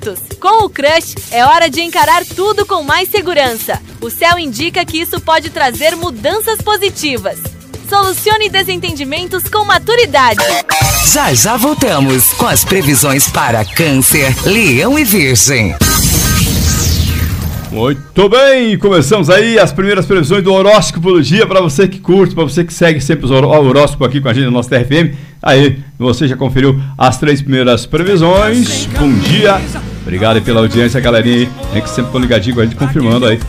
certos. Com o Crush, é hora de encarar tudo com mais segurança. O céu indica que isso pode trazer mudanças positivas. Solucione desentendimentos com maturidade. Já voltamos com as previsões para Câncer, Leão e Virgem. Muito bem, começamos aí as primeiras previsões do horóscopo do dia para você que curte, para você que segue sempre o horóscopo aqui com a gente no nosso TRFM. Aí, você já conferiu as 3 primeiras previsões. Bom dia, obrigado aí pela audiência, galerinha aí, que sempre estão ligadinho com a gente, confirmando aí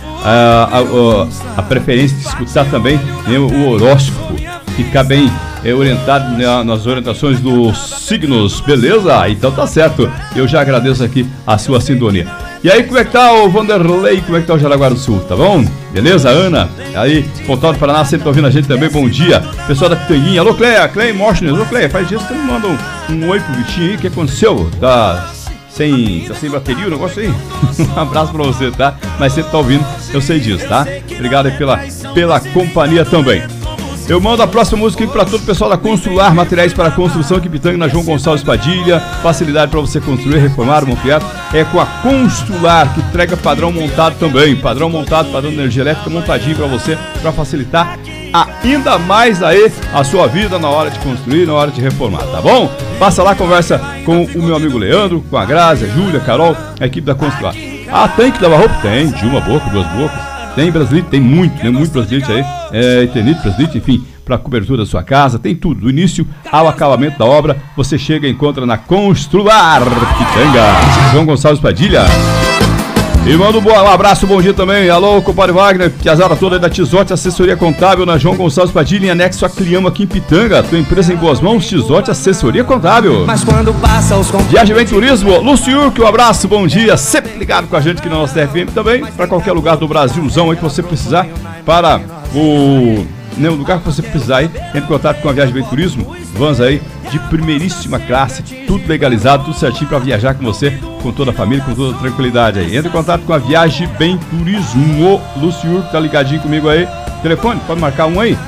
a preferência de escutar também o horóscopo, ficar bem orientado nas orientações dos signos, beleza? Então tá certo, eu já agradeço aqui a sua sintonia. E aí, como é que tá o Vanderlei? Como é que tá o Jaraguá do Sul? Tá bom? Beleza, Ana? Aí, Pontal do Paraná sempre tá ouvindo a gente também, bom dia. Pessoal da Pitanguinha, alô Cleia, Cleia Moschner, alô Cleia, faz dias que você não manda um oi pro Vitinho aí, o que aconteceu? Tá sem bateria o negócio aí? Um abraço pra você, tá? Mas sempre tá ouvindo, eu sei disso, tá? Obrigado aí pela companhia também. Eu mando a próxima música aqui para todo o pessoal da Constrular, materiais para construção aqui em Pitanga, na João Gonçalves Padilha. Facilidade para você construir, reformar, ampliar. É com a Constrular, que entrega padrão montado também. Padrão montado, padrão de energia elétrica montadinho para você, para facilitar ainda mais aí a sua vida na hora de construir, na hora de reformar, tá bom? Passa lá, conversa com o meu amigo Leandro, com a Grazi, a Júlia, a Carol, a equipe da Constrular. Tem que lavar roupa? Tem, de uma boca, 2 bocas. Tem brasilite, tem muito brasilite aí, eternite, brasilite, enfim, para cobertura da sua casa, tem tudo, do início ao acabamento da obra, você chega e encontra na Constrular, Pitanga, João Gonçalves Padilha. E manda um abraço, bom dia também, alô, compadre Wagner, que azara toda aí da Tizote Assessoria Contábil, na João Gonçalves Padilha, em anexo a Cliama aqui em Pitanga, tua empresa em boas mãos, Tizote Assessoria Contábil. Mas quando passa os Viagem Bem Turismo, Lúcio Urque, um abraço, bom dia, sempre ligado com a gente aqui no nosso TFM também, para qualquer lugar do Brasilzão aí que você precisar, para o lugar que você precisar aí, entre em contato com a Viagem Bem Turismo, vans aí de primeiríssima classe, tudo legalizado, tudo certinho para viajar com você, com toda a família, com toda a tranquilidade aí. Entre em contato com a Viagem Bem Turismo. Lúcio Urque tá ligadinho comigo aí. Telefone, pode marcar um aí,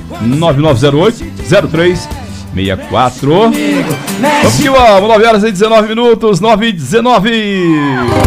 99908-0364. Vamos que vamos, 9 horas e 19 minutos, 9h19.